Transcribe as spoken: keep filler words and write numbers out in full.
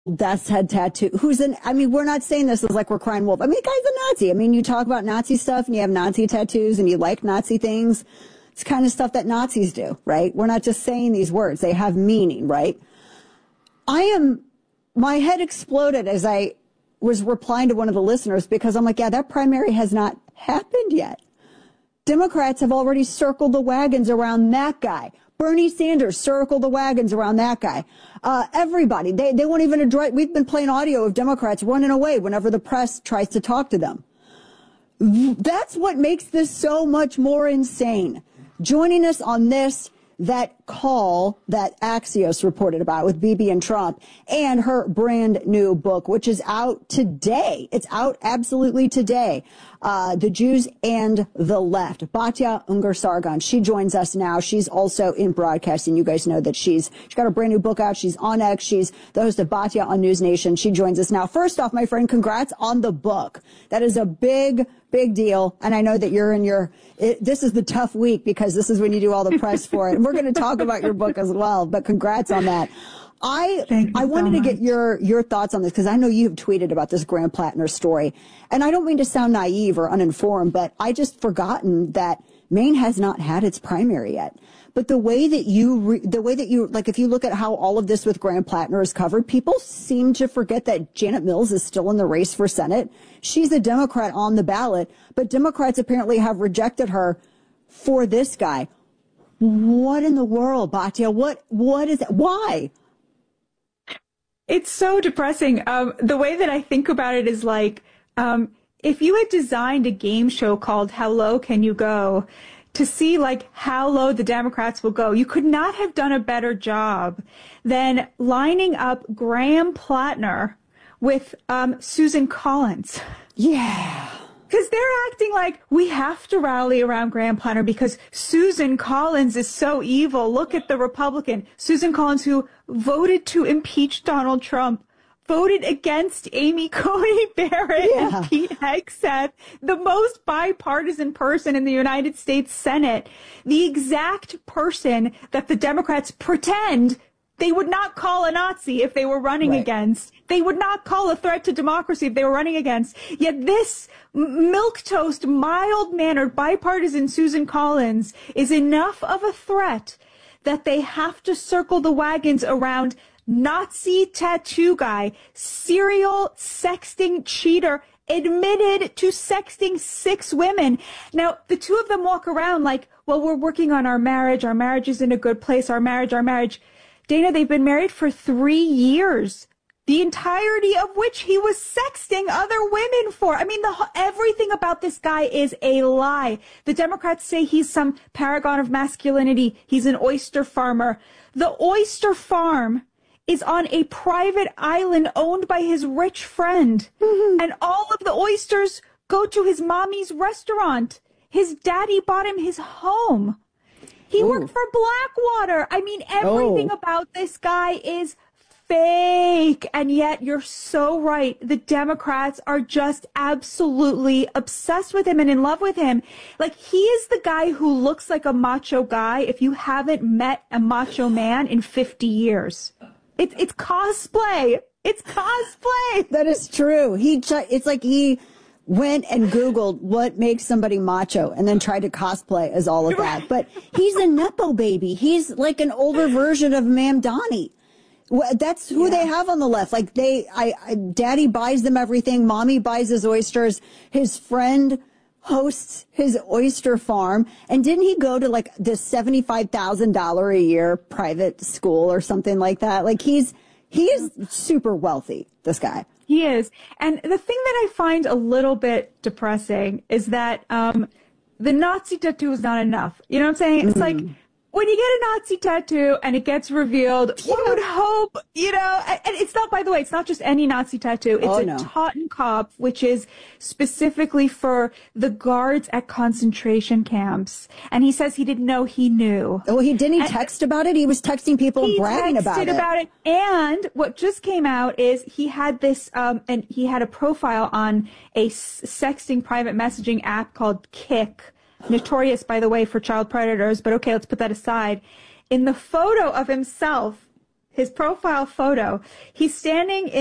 death's head tattoo. Who's an, I mean, we're not saying this as like we're crying wolf. I mean, the guy's a Nazi. I mean, you talk about Nazi stuff and you have Nazi tattoos and you like Nazi things. It's kind of stuff that Nazis do, right? We're not just saying these words. They have meaning, right? I am, my head exploded as I was replying to one of the listeners because I'm like, yeah, that primary has not happened yet. Democrats have already circled the wagons around that guy. Bernie Sanders circled the wagons around that guy. Uh, everybody, they, they won't even address, we've been playing audio of Democrats running away whenever the press tries to talk to them. That's what makes this so much more insane. Joining us on this, that call that Axios reported about with Bibi and Trump and her brand new book, which is out today. It's out absolutely today. Uh, The Jews and the Left. Batya Ungar-Sargon. She joins us now. She's also in broadcasting. You guys know that she's, she's got a brand new book out. She's on X. She's the host of Batya on News Nation. She joins us now. First off, my friend, congrats on the book. That is a big, big deal. And I know that you're in your, it, this is the tough week because this is when you do all the press for it. And we're going to talk about your book as well, but congrats on that. I I wanted so to get your your thoughts on this because I know you've tweeted about this Graham Plattner story, and I don't mean to sound naive or uninformed, but I just forgotten that Maine has not had its primary yet. But the way that you re, the way that you like, if you look at how all of this with Graham Plattner is covered, people seem to forget that Janet Mills is still in the race for Senate. She's a Democrat on the ballot, but Democrats apparently have rejected her for this guy. What in the world, Batya? What what is that? Why? It's so depressing. Um, the way that I think about it is like, um, if you had designed a game show called How Low Can You Go to see like how low the Democrats will go, you could not have done a better job than lining up Graham Plattner with um, Susan Collins. Yeah. Because they're acting like we have to rally around Graham Plattner because Susan Collins is so evil. Look at the Republican. Susan Collins, who voted to impeach Donald Trump, voted against Amy Coney Barrett yeah. and Pete Hegseth, the most bipartisan person in the United States Senate, the exact person that the Democrats pretend they would not call a Nazi if they were running right. against. They would not call a threat to democracy if they were running against. Yet this milquetoast, mild-mannered, bipartisan Susan Collins is enough of a threat that they have to circle the wagons around Nazi tattoo guy, serial sexting cheater, admitted to sexting six women. Now, the two of them walk around like, well, we're working on our marriage. Our marriage is in a good place. Our marriage, our marriage. Dana, they've been married for three years, the entirety of which he was sexting other women for. I mean, the, everything about this guy is a lie. The Democrats say he's some paragon of masculinity. He's an oyster farmer. The oyster farm is on a private island owned by his rich friend. Mm-hmm. And all of the oysters go to his mommy's restaurant. His daddy bought him his home. He Ooh. worked for Blackwater. I mean, everything oh. about this guy is fake. And yet you're so right. The Democrats are just absolutely obsessed with him and in love with him. Like, he is the guy who looks like a macho guy if you haven't met a macho man in fifty years. It's, it's cosplay. It's cosplay. That is true. He, it's like he went and Googled what makes somebody macho and then tried to cosplay as all of that. But he's a Nepo baby. He's like an older version of Ma'am Donnie. That's who yeah. they have on the left. Like they, I, I, daddy buys them everything. Mommy buys his oysters. His friend hosts his oyster farm. And didn't he go to like this seventy-five thousand dollars a year private school or something like that? Like he's, he is super wealthy, this guy. He is. And the thing that I find a little bit depressing is that um, the Nazi tattoo is not enough. You know what I'm saying? It's mm-hmm. like when you get a Nazi tattoo and it gets revealed, yeah. one would hope, you know, and it's not, by the way, it's not just any Nazi tattoo. It's oh, a no. Totenkopf, which is specifically for the guards at concentration camps. And he says he didn't know he knew. Oh, he didn't he text about it? He was texting people he bragging about it. He texted about it. And what just came out is he had this, um, and he had a profile on a sexting private messaging app called Kik. Notorious, by the way, for child predators, but okay, let's put that aside. In the photo of himself, his profile photo. He's standing